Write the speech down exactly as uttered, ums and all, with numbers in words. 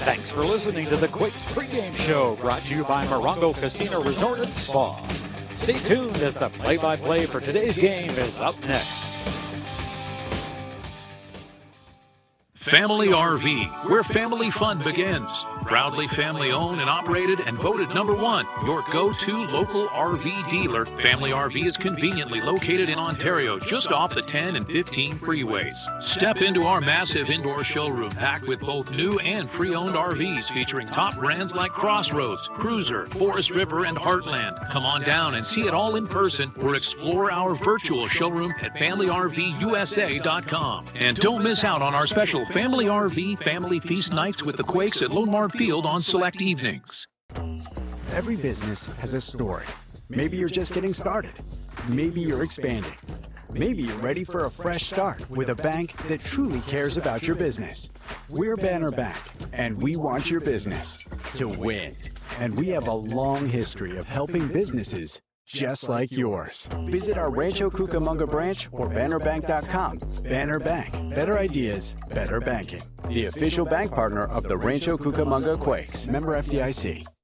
Thanks for listening to the Quakes pregame show, brought to you by Morongo Casino Resort and Spa. Stay tuned as the play-by-play for today's game is up next. Family R V, where family fun begins. Proudly family owned and operated and voted number one, your go-to local R V dealer. Family R V is conveniently located in Ontario, just off the ten and fifteen freeways. Step into our massive indoor showroom packed with both new and pre-owned R Vs featuring top brands like Crossroads, Cruiser, Forest River, and Heartland. Come on down and see it all in person or explore our virtual showroom at family r v u s a dot com. And don't miss out on our special Family R V Family Feast Nights with the Quakes at Lonemar Field on select evenings. Every business has a story. Maybe you're just getting started. Maybe you're expanding. Maybe you're ready for a fresh start with a bank that truly cares about your business. We're Banner Bank, and we want your business to win. And we have a long history of helping businesses just like yours. Visit our Rancho Cucamonga branch or banner bank dot com. Banner Bank. Better ideas, better banking. The official bank partner of the Rancho Cucamonga Quakes. Member F D I C.